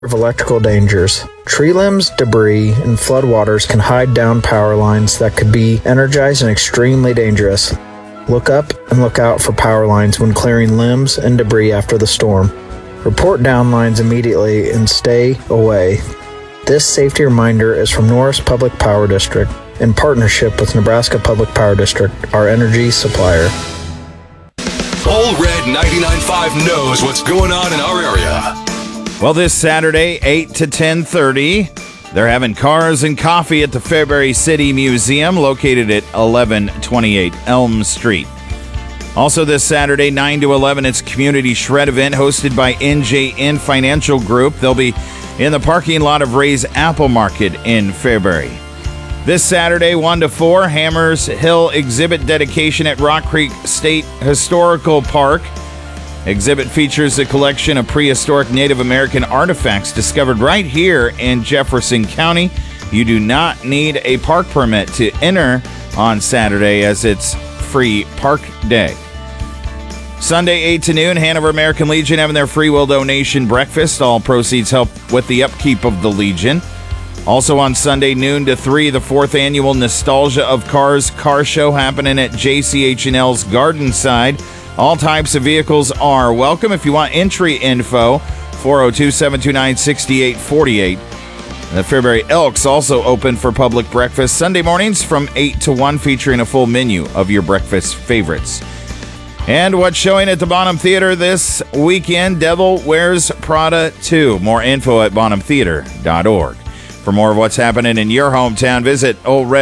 of electrical dangers. Tree limbs, debris, and floodwaters can hide down power lines that could be energized and extremely dangerous. Look up and look out for power lines when clearing limbs and debris after the storm. Report down lines immediately and stay away. This safety reminder is from Norris Public Power District in partnership with Nebraska Public Power District, our energy supplier. Ole Red 99.5 knows what's going on in our area. Well, this Saturday, 8 to 10:30, they're having cars and coffee at the Fairbury City Museum, located at 1128 Elm Street. Also this Saturday, 9 to 11, it's a community shred event hosted by NJN Financial Group. They'll be in the parking lot of Ray's Apple Market in Fairbury. This Saturday, 1 to 4, Hammers Hill exhibit dedication at Rock Creek State Historical Park. Exhibit features a collection of prehistoric Native American artifacts discovered right here in Jefferson County. You do not need a park permit to enter on Saturday, as it's free park day. Sunday, 8 to noon, Hanover American Legion having their free will donation breakfast. All proceeds help with the upkeep of the Legion. Also on Sunday, noon to 3, the 4th annual Nostalgia of Cars car show happening at JCH&L's Gardenside. All types of vehicles are welcome. If you want entry info, 402-729-6848. The Fairbury Elks also open for public breakfast Sunday mornings from 8 to 1, featuring a full menu of your breakfast favorites. And what's showing at the Bonham Theater this weekend, Devil Wears Prada 2. More info at bonhamtheater.org. For more of what's happening in your hometown, visit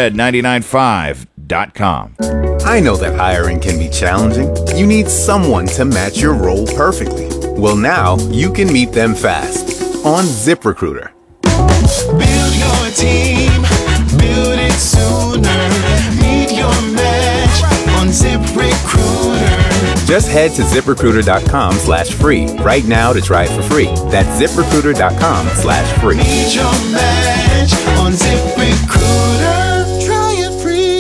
oldred995.com. I know that hiring can be challenging. You need someone to match your role perfectly. Well, now you can meet them fast on ZipRecruiter. Build your team, build it sooner. Meet your match on ZipRecruiter. Just head to ZipRecruiter.com/free right now to try it for free. That's ZipRecruiter.com/free. Meet your match on ZipRecruiter. Try it free.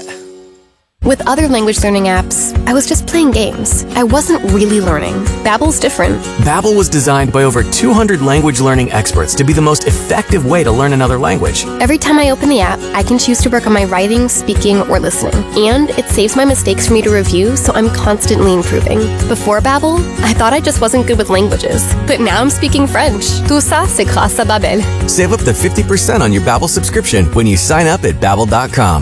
With other language learning apps, I was just playing games. I wasn't really learning. Babbel's different. Babbel was designed by over 200 language learning experts to be the most effective way to learn another language. Every time I open the app, I can choose to work on my writing, speaking, or listening. And it saves my mistakes for me to review, so I'm constantly improving. Before Babbel, I thought I just wasn't good with languages. But now I'm speaking French. Tout ça, c'est grâce à Babbel. Save up to 50% on your Babbel subscription when you sign up at Babbel.com.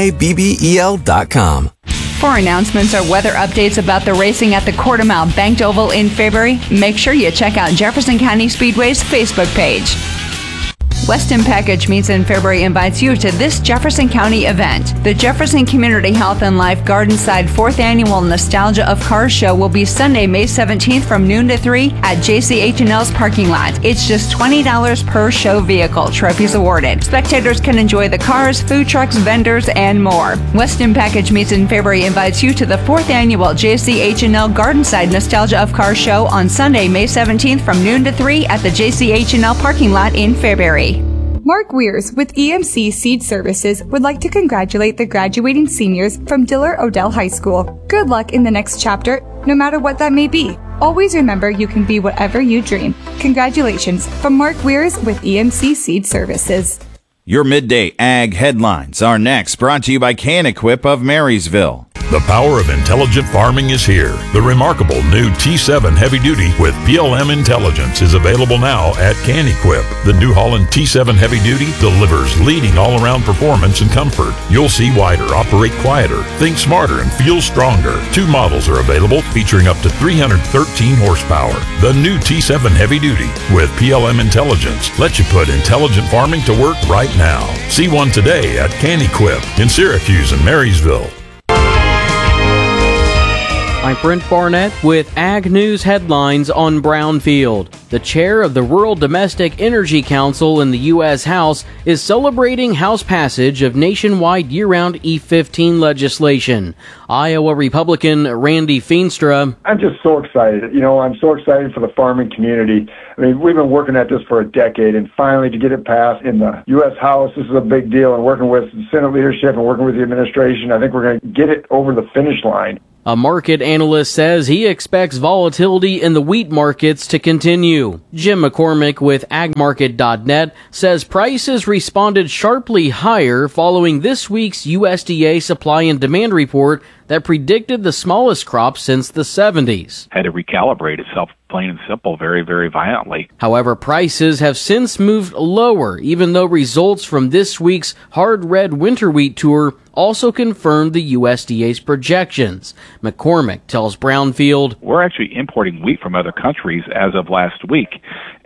Babbel.com. For announcements or weather updates about the racing at the Quartermile Banked Oval in Fairbury, make sure you check out Jefferson County Speedway's Facebook page. Weston Package Meats in Fairbury invites you to this Jefferson County event. The Jefferson Community Health and Life Gardenside 4th Annual Nostalgia of Cars Show will be Sunday, May 17th from noon to 3 at JCH&L's parking lot. It's just $20 per show vehicle, trophies awarded. Spectators can enjoy the cars, food trucks, vendors, and more. Weston Package Meats in Fairbury invites you to the 4th Annual JCH&L Gardenside Nostalgia of Cars Show on Sunday, May 17th from noon to 3 at the JCH&L parking lot in Fairbury. Mark Weirs with EMC Seed Services would like to congratulate the graduating seniors from Diller Odell High School. Good luck in the next chapter, no matter what that may be. Always remember you can be whatever you dream. Congratulations from Mark Weirs with EMC Seed Services. Your midday ag headlines are next, brought to you by Can-Equip of Marysville. The power of intelligent farming is here. The remarkable new T7 Heavy Duty with PLM Intelligence is available now at Can-Equip. The New Holland T7 Heavy Duty delivers leading all-around performance and comfort. You'll see wider, operate quieter, think smarter, and feel stronger. 2 models are available featuring up to 313 horsepower. The new T7 Heavy Duty with PLM Intelligence lets you put intelligent farming to work right now. See one today at Can-Equip in Syracuse and Marysville. I'm Brent Barnett with Ag News headlines on Brownfield. The chair of the Rural Domestic Energy Council in the U.S. House is celebrating House passage of nationwide year-round E15 legislation. Iowa Republican Randy Feenstra. I'm just so excited. I'm so excited for the farming community. I mean, we've been working at this for a decade, and finally to get it passed in the U.S. House, this is a big deal. And working with the Senate leadership and working with the administration, I think we're going to get it over the finish line. A market analyst says he expects volatility in the wheat markets to continue. Jim McCormick with agmarket.net says prices responded sharply higher following this week's USDA supply and demand report that predicted the smallest crop since the 70s. Had to recalibrate itself, plain and simple, very, very violently. However, prices have since moved lower, even though results from this week's hard red winter wheat tour also confirmed the USDA's projections. McCormick tells Brownfield, "We're actually importing wheat from other countries as of last week,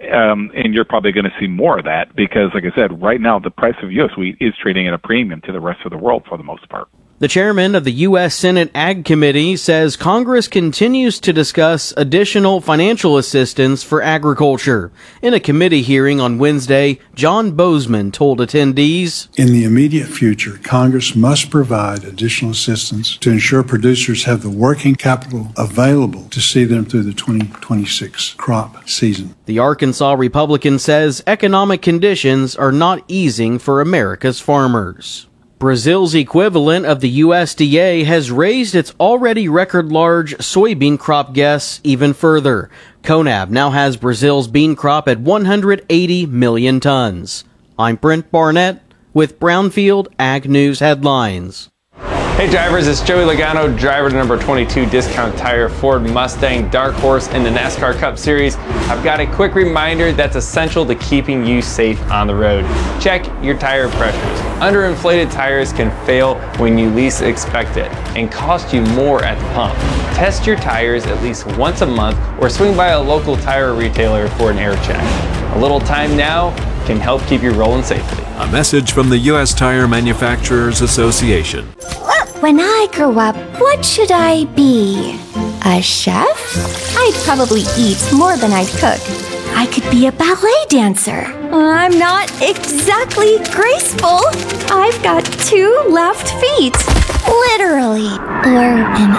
and you're probably going to see more of that because, like I said, right now the price of U.S. wheat is trading at a premium to the rest of the world for the most part." The chairman of the U.S. Senate Ag Committee says Congress continues to discuss additional financial assistance for agriculture. In a committee hearing on Wednesday, John Bozeman told attendees, "In the immediate future, Congress must provide additional assistance to ensure producers have the working capital available to see them through the 2026 crop season." The Arkansas Republican says economic conditions are not easing for America's farmers. Brazil's equivalent of the USDA has raised its already record-large soybean crop guess even further. CONAB now has Brazil's bean crop at 180 million tons. I'm Brent Barnett with Brownfield Ag News Headlines. Hey drivers, it's Joey Logano, driver to number 22 Discount Tire Ford Mustang Dark Horse in the NASCAR Cup Series. I've got a quick reminder that's essential to keeping you safe on the road. Check your tire pressures. Underinflated tires can fail when you least expect it and cost you more at the pump. Test your tires at least once a month or swing by a local tire retailer for an air check. A little time now can help keep you rolling safely. A message from the U.S. Tire Manufacturers Association. When I grow up, what should I be? A chef? I'd probably eat more than I'd cook. I could be a ballet dancer. I'm not exactly graceful. I've got 2 left feet. Literally. Or an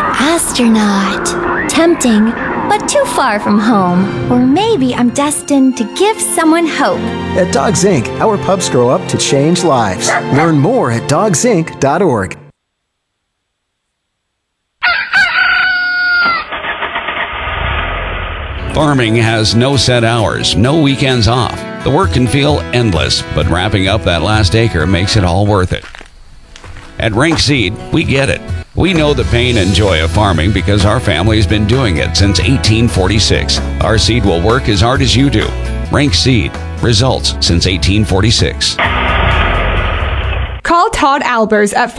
astronaut. Tempting, but too far from home. Or maybe I'm destined to give someone hope. At Dogs Inc., our pups grow up to change lives. Learn more at dogsinc.org. Farming has no set hours, no weekends off. The work can feel endless, but wrapping up that last acre makes it all worth it. At Rank Seed, we get it. We know the pain and joy of farming because our family's been doing it since 1846. Our seed will work as hard as you do. Rank Seed. Results since 1846. Call Todd Albers at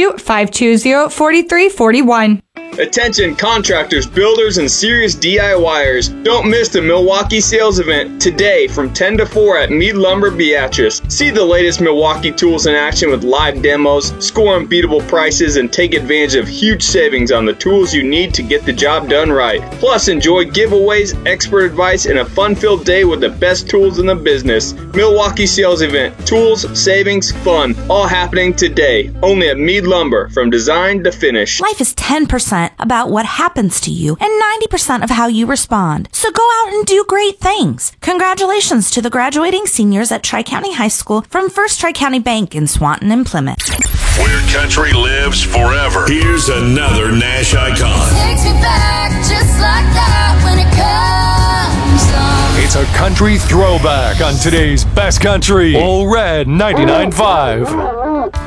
402-520-4341. Attention contractors, builders, and serious DIYers. Don't miss the Milwaukee sales event today from 10 to 4 at Mead Lumber Beatrice. See the latest Milwaukee tools in action with live demos, score unbeatable prices, and take advantage of huge savings on the tools you need to get the job done right. Plus, enjoy giveaways, expert advice, and a fun-filled day with the best tools in the business. Milwaukee sales event. Tools, savings, fun. All happening today. Only at Mead Lumber, from design to finish. Life is 10% about what happens to you and 90% of how you respond. So go out and do great things. Congratulations to the graduating seniors at Tri-County High School from First Tri-County Bank in Swanton and Plymouth. Where country lives forever. Here's another Nash icon. Takes me back just like that when it comes on. It's a country throwback on today's Best Country. All Red 99.5.